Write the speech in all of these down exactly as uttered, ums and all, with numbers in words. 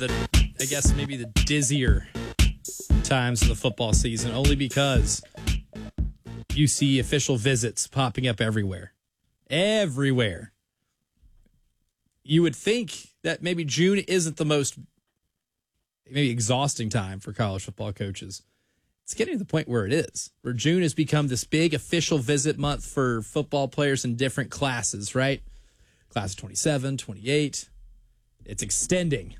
the, I guess maybe the dizzier times of the football season, only because you see official visits popping up everywhere. Everywhere. You would think that maybe June isn't the most maybe exhausting time for college football coaches. It's getting to the point where it is, where June has become this big official visit month for football players in different classes, right? Class of twenty-seven, twenty-eight. It's extending.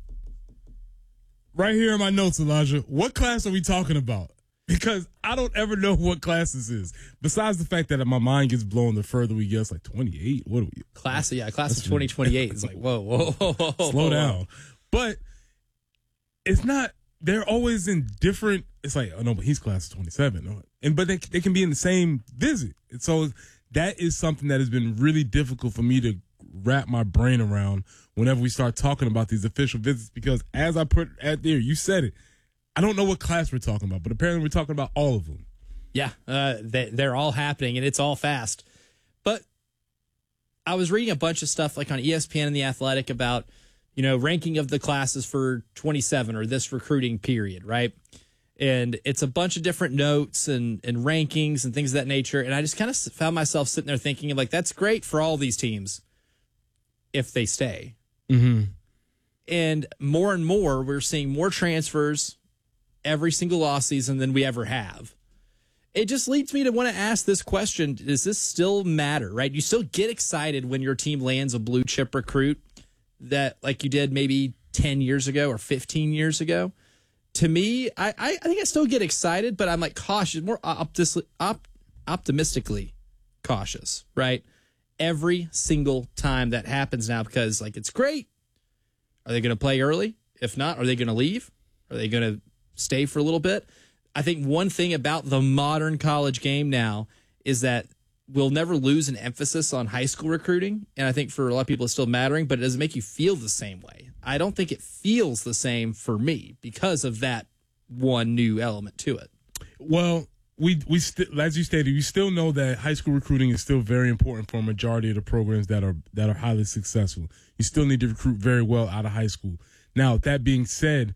Right here in my notes, Elijah, what class are we talking about? Because I don't ever know what class this is. Besides the fact that my mind gets blown the further we get. It's like twenty-eight. What are we? Class, yeah, class That's of twenty twenty-eight. It's like, whoa, whoa, whoa, whoa. Slow down. But it's not, they're always in different, it's like, oh no, but he's class of twenty-seven. And, but they, they can be in the same visit. And so that is something that has been really difficult for me to wrap my brain around whenever we start talking about these official visits, because as I put at there, you said it, I don't know what class we're talking about, but apparently we're talking about all of them. Yeah, uh, they, they're all happening, and it's all fast. But I was reading a bunch of stuff like on E S P N and The Athletic about, you know, ranking of the classes for twenty-seven or this recruiting period, right? And it's a bunch of different notes and, and rankings and things of that nature. And I just kind of found myself sitting there thinking, like, that's great for all these teams if they stay. Mm-hmm. And more and more, we're seeing more transfers every single offseason than we ever have. It just leads me to want to ask this question. Does this still matter, right? You still get excited when your team lands a blue chip recruit that like you did maybe ten years ago or fifteen years ago. To me, I, I, I think I still get excited, but I'm like cautious, more optis, op, optimistically cautious, right? Every single time that happens now, because like it's great. Are they going to play early? If not, are they going to leave? Are they going to stay for a little bit? I think one thing about the modern college game now is that we'll never lose an emphasis on high school recruiting. And I think for a lot of people it's still mattering, but it doesn't make you feel the same way. I don't think it feels the same for me because of that one new element to it. Well, we, we st- as you stated, we still know that high school recruiting is still very important for a majority of the programs that are, that are highly successful. You still need to recruit very well out of high school. Now, that being said,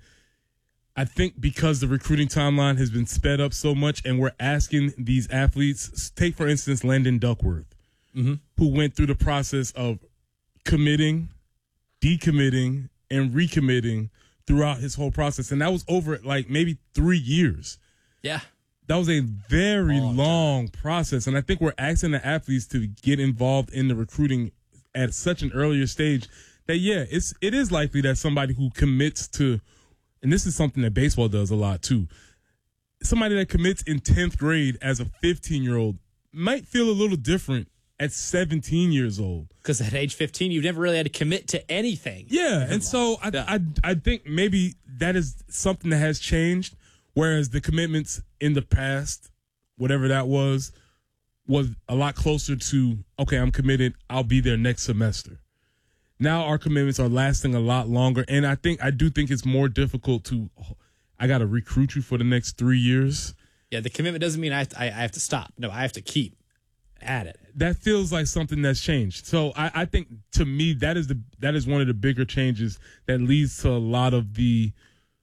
I think because the recruiting timeline has been sped up so much and we're asking these athletes, take for instance, Landon Duckworth, mm-hmm. who went through the process of committing, decommitting, and recommitting throughout his whole process. And that was over like maybe three years. Yeah. That was a very long, long process. And I think we're asking the athletes to get involved in the recruiting at such an earlier stage that, yeah, it's, it is likely that somebody who commits to, and this is something that baseball does a lot too, somebody that commits in tenth grade as a fifteen-year-old might feel a little different at seventeen years old. Because at age fifteen, you've never really had to commit to anything. Yeah, and so I, yeah. I, I think maybe that is something that has changed, whereas the commitments in the past, whatever that was, was a lot closer to, okay, I'm committed, I'll be there next semester. Now our commitments are lasting a lot longer, and I think I do think it's more difficult to. I got to recruit you for the next three years. Yeah, the commitment doesn't mean I have, to, I, I have to stop. No, I have to keep at it. That feels like something that's changed. So I, I think to me that is the that is one of the bigger changes that leads to a lot of the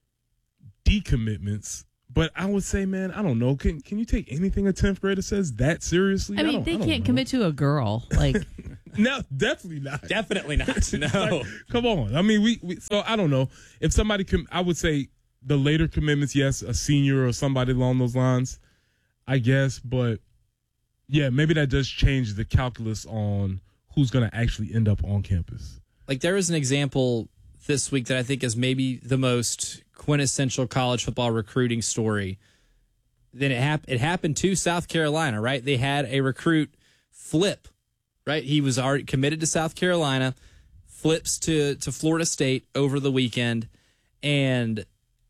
decommitments. But I would say, man, I don't know. Can can you take anything a tenth grader says that seriously? I mean, I they I can't know. commit to a girl. Like, no, definitely not. Definitely not. No. Like, come on. I mean, we, we. So I don't know if somebody can. I would say the later commitments, yes, a senior or somebody along those lines, I guess. But yeah, maybe that does change the calculus on who's going to actually end up on campus. Like there was an example this week that I think is maybe the most quintessential college football recruiting story. Then it, hap- it happened to South Carolina, right? They had a recruit flip, right? He was already committed to South Carolina, flips to, to Florida State over the weekend. And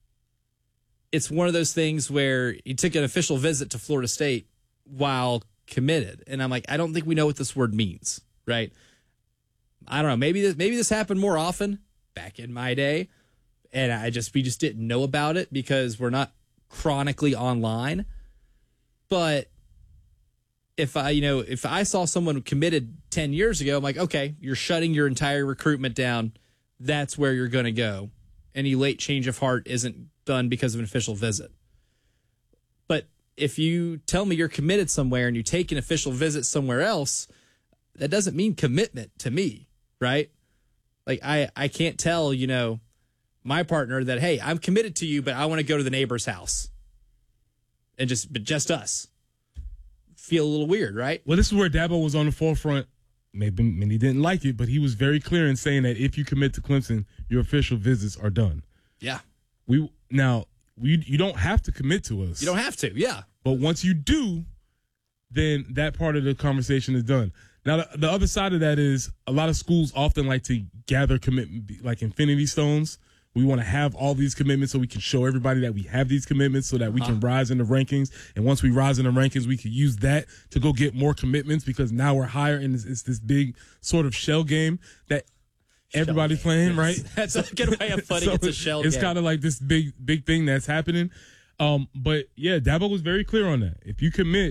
it's one of those things where he took an official visit to Florida State while committed. And I'm like, I don't think we know what this word means, right? I don't know. Maybe this, maybe this happened more often back in my day, and I just we just didn't know about it because we're not chronically online. But if I, you know, if I saw someone committed ten years ago, I'm like, okay, you're shutting your entire recruitment down. That's where you're going to go. any late change of heart isn't done because of an official visit. But if you tell me you're committed somewhere and you take an official visit somewhere else, that doesn't mean commitment to me, right? Like I, I can't tell, you know, my partner that, hey, I'm committed to you, but I want to go to the neighbor's house. And just, but just us. Feel a little weird, right? Well, this is where Dabo was on the forefront. Maybe many didn't like it, but he was very clear in saying that if you commit to Clemson, your official visits are done. Yeah. We now we you don't have to commit to us. You don't have to, yeah. But once you do, then that part of the conversation is done. Now, the, the other side of that is a lot of schools often like to gather commitment, like infinity stones. We want to have all these commitments so we can show everybody that we have these commitments so that we can uh-huh. rise in the rankings. And once we rise in the rankings, we can use that to go get more commitments because now we're higher and it's, it's this big sort of shell game that shell everybody's game. playing, yes. right? That's a good way of putting so it. It's a shell it's game. It's kind of like this big, big thing that's happening. Um, but yeah, Dabo was very clear on that. If you commit,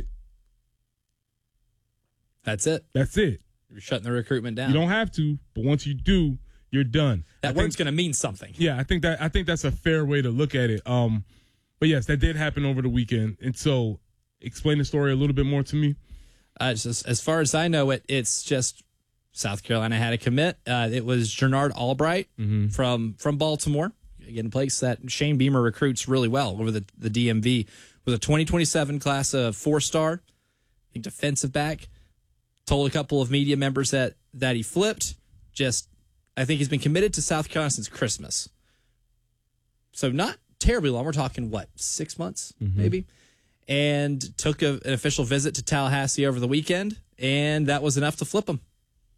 that's it. That's it. You're shutting the recruitment down. You don't have to, but once you do, you're done. That I word's going to mean something. Yeah, I think that I think that's a fair way to look at it. Um, but yes, that did happen over the weekend. And so, explain the story a little bit more to me. Uh, just, as far as I know it, it's just South Carolina had a commit. Uh, it was Jernard Albright mm-hmm. from from Baltimore, again, a place that Shane Beamer recruits really well over the, the D M V. With a twenty twenty-seven class of four-star, I think defensive back. Told a couple of media members that that he flipped. Just I think he's been committed to South Carolina since Christmas. So not terribly long. We're talking, what, six months, mm-hmm. maybe? And took a, an official visit to Tallahassee over the weekend, and that was enough to flip him.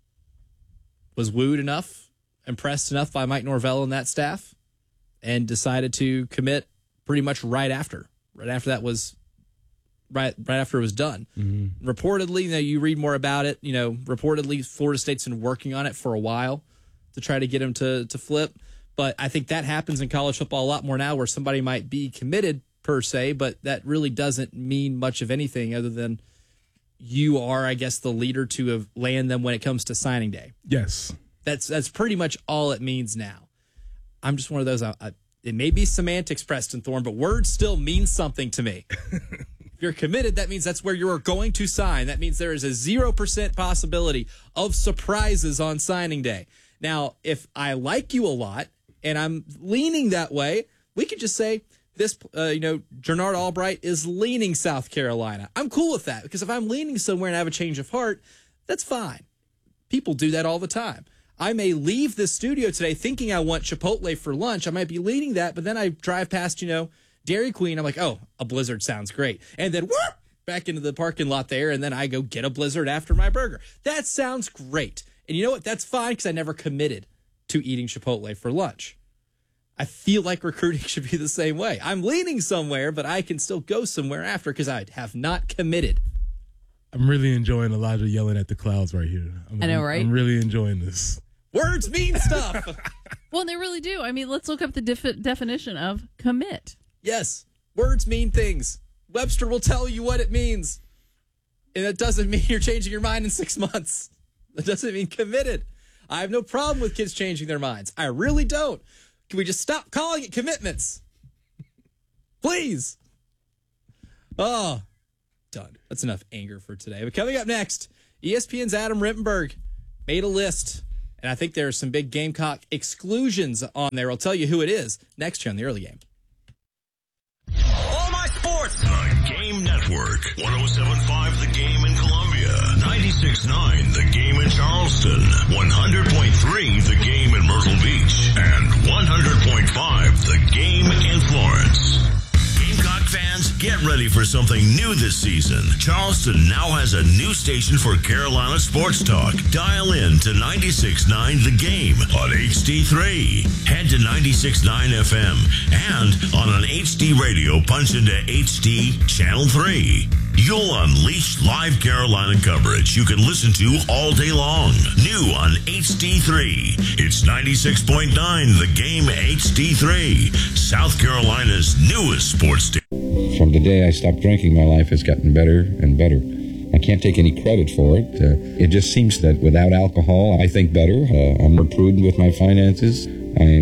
Was wooed enough, impressed enough by Mike Norvell and that staff, and decided to commit pretty much right after. Right after that was... Right, right after it was done. Mm-hmm. Reportedly, you know, you read more about it. You know, reportedly, Florida State's been working on it for a while to try to get him to to flip. But I think that happens in college football a lot more now, where somebody might be committed per se, but that really doesn't mean much of anything other than you are, I guess, the leader to land them when it comes to signing day. Yes, that's that's pretty much all it means now. I'm just one of those. I, I, it may be semantics, Preston Thorne, but words still mean something to me. If you're committed, that means that's where you are going to sign. That means there is a zero percent possibility of surprises on signing day. Now, if I like you a lot and I'm leaning that way, we could just say this, uh, you know, Jernard Albright is leaning South Carolina. I'm cool with that because if I'm leaning somewhere and I have a change of heart, that's fine. People do that all the time. I may leave this studio today thinking I want Chipotle for lunch. I might be leaning that, but then I drive past, you know, Dairy Queen. I'm like, oh, a Blizzard sounds great. And then whoop, back into the parking lot there, and then I go get a Blizzard after my burger. That sounds great. And you know what? That's fine because I never committed to eating Chipotle for lunch. I feel like recruiting should be the same way. I'm leaning somewhere, but I can still go somewhere after because I have not committed. I'm really enjoying Elijah yelling at the clouds right here. I'm, I know, right? I'm really enjoying this. Words mean stuff. Well, they really do. I mean, let's look up the def- definition of commit. Yes, words mean things. Webster will tell you what it means. And that doesn't mean you're changing your mind in six months. That doesn't mean committed. I have no problem with kids changing their minds. I really don't. Can we just stop calling it commitments? Please. Oh, done. That's enough anger for today. But coming up next, E S P N's Adam Rittenberg made a list. And I think there are some big Gamecock exclusions on there. I'll tell you who it is next year on the early game. All my sports. The Game Network. one oh seven point five The Game in Columbia. ninety-six point nine The Game in Charleston. one hundred point three The Game in Myrtle Beach. And one hundred point five The Game in Florence. Gamecock fans, get ready for something new this season. Charleston now has a new station for Carolina sports talk. Dial in to ninety-six point nine The Game on H D three. Head to ninety-six point nine F M and on an H D radio, punch into H D Channel three. You'll unleash live Carolina coverage you can listen to all day long. New on H D three. It's ninety-six point nine The Game H D three. South Carolina's newest sports station. From the day I stopped drinking, my life has gotten better and better. I can't take any credit for it. Uh, it just seems that without alcohol, I think better. Uh, I'm more prudent with my finances. I'm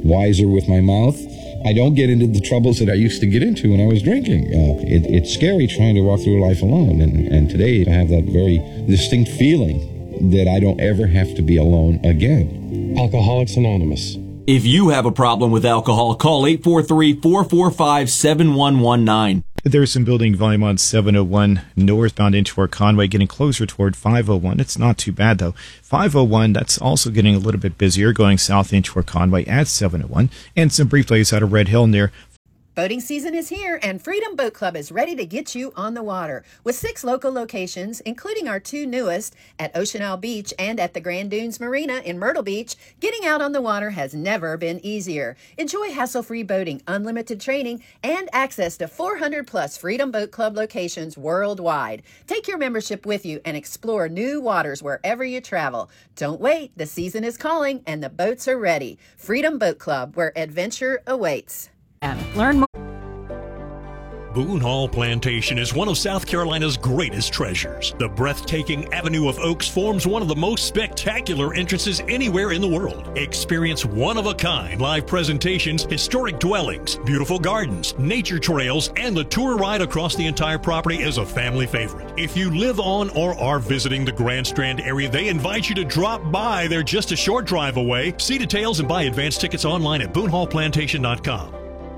wiser with my mouth. I don't get into the troubles that I used to get into when I was drinking. Uh, it, it's scary trying to walk through life alone. And, and today I have that very distinct feeling that I don't ever have to be alone again. Alcoholics Anonymous. If you have a problem with alcohol, call eight four three, four four five, seven one one nine. There's some building volume on seven oh one northbound into our Conway, getting closer toward five oh one. It's not too bad, though. five oh one, that's also getting a little bit busier, going south into our Conway at seven oh one. And some brief delays out of Red Hill near. Boating season is here, and Freedom Boat Club is ready to get you on the water. With six local locations, including our two newest at Ocean Isle Beach and at the Grand Dunes Marina in Myrtle Beach, getting out on the water has never been easier. Enjoy hassle-free boating, unlimited training, and access to four hundred plus Freedom Boat Club locations worldwide. Take your membership with you and explore new waters wherever you travel. Don't wait, the season is calling and the boats are ready. Freedom Boat Club, where adventure awaits. Learn more. Boone Hall Plantation is one of South Carolina's greatest treasures. The breathtaking Avenue of Oaks forms one of the most spectacular entrances anywhere in the world. Experience one-of-a-kind live presentations, historic dwellings, beautiful gardens, nature trails, and the tour ride across the entire property is a family favorite. If you live on or are visiting the Grand Strand area, they invite you to drop by. They're just a short drive away. See details and buy advance tickets online at boone hall plantation dot com.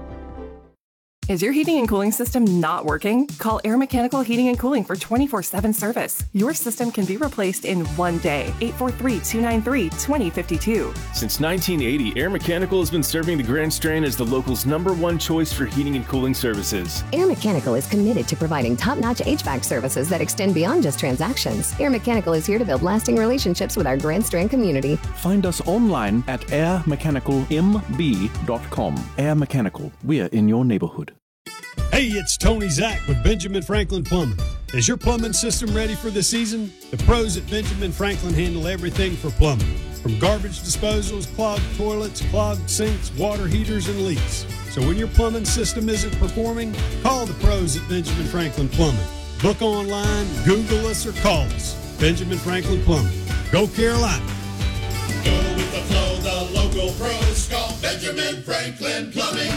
Is your heating and cooling system not working? Call Air Mechanical Heating and Cooling for twenty-four seven service. Your system can be replaced in one day. eight four three, two nine three, two zero five two. Since nineteen eighty, Air Mechanical has been serving the Grand Strand as the local's number one choice for heating and cooling services. Air Mechanical is committed to providing top-notch H V A C services that extend beyond just transactions. Air Mechanical is here to build lasting relationships with our Grand Strand community. Find us online at air mechanical m b dot com. Air Mechanical, we're in your neighborhood. Hey, it's Tony Zach with Benjamin Franklin Plumbing. Is your plumbing system ready for the season? The pros at Benjamin Franklin handle everything for plumbing, from garbage disposals, clogged toilets, clogged sinks, water heaters, and leaks. So when your plumbing system isn't performing, call the pros at Benjamin Franklin Plumbing. Book online, Google us, or call us. Benjamin Franklin Plumbing. Go Carolina. Go with the flow, the local pros. Call Benjamin Franklin Plumbing.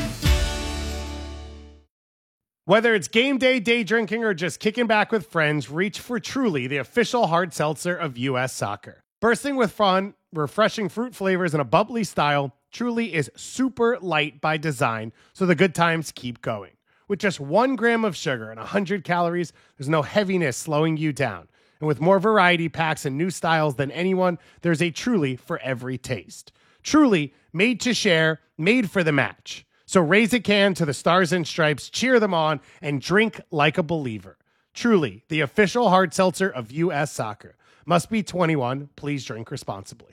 Whether it's game day, day drinking, or just kicking back with friends, reach for Truly, the official hard seltzer of U S Soccer. Bursting with fun, refreshing fruit flavors, and a bubbly style, Truly is super light by design, so the good times keep going. With just one gram of sugar and one hundred calories, there's no heaviness slowing you down. And with more variety packs and new styles than anyone, there's a Truly for every taste. Truly, made to share, made for the match. So raise a can to the Stars and Stripes, cheer them on, and drink like a believer. Truly, the official hard seltzer of U S Soccer. Must be twenty-one. Please drink responsibly.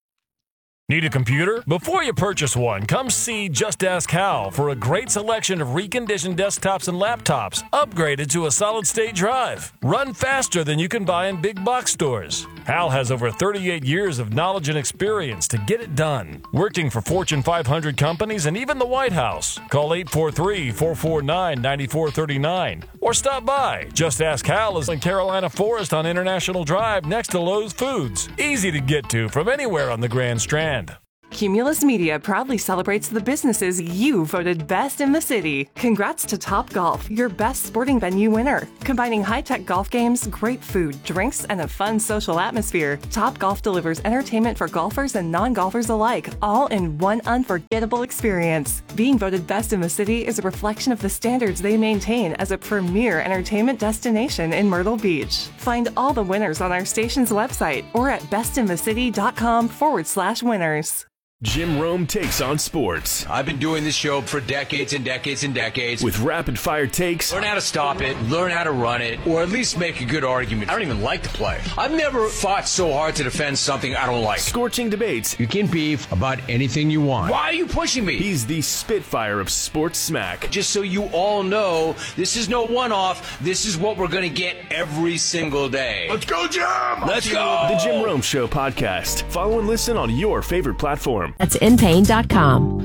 Need a computer? Before you purchase one, come see Just Ask Hal for a great selection of reconditioned desktops and laptops upgraded to a solid-state drive. Run faster than you can buy in big box stores. Hal has over thirty-eight years of knowledge and experience to get it done, working for Fortune five hundred companies and even the White House. Call eight four three, four four nine, nine four three nine or stop by. Just Ask Hal is in Carolina Forest on International Drive next to Lowe's Foods. Easy to get to from anywhere on the Grand Strand. Cumulus Media proudly celebrates the businesses you voted best in the city. Congrats to Top Golf, your best sporting venue winner. Combining high-tech golf games, great food, drinks, and a fun social atmosphere, Top Golf delivers entertainment for golfers and non-golfers alike, all in one unforgettable experience. Being voted best in the city is a reflection of the standards they maintain as a premier entertainment destination in Myrtle Beach. Find all the winners on our station's website or at bestinthecity.com forward slash winners. Jim Rome takes on sports. I've been doing this show for decades and decades and decades. With rapid fire takes. Learn how to stop it, learn how to run it, or at least make a good argument. I don't even like to play. I've never fought so hard to defend something I don't like. Scorching debates. You can beef about anything you want. Why are you pushing me? He's the Spitfire of sports smack. Just so you all know, this is no one-off. This is what we're going to get every single day. Let's go, Jim! Let's go! The Jim Rome Show podcast. Follow and listen on your favorite platform. That's in pain dot com.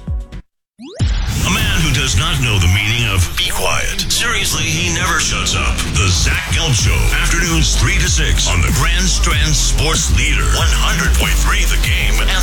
A man who does not know the meaning of be quiet. Seriously, he never shuts up. Gelb Show. Afternoons three to six on the Grand Strand Sports Leader. one hundred point three The Game and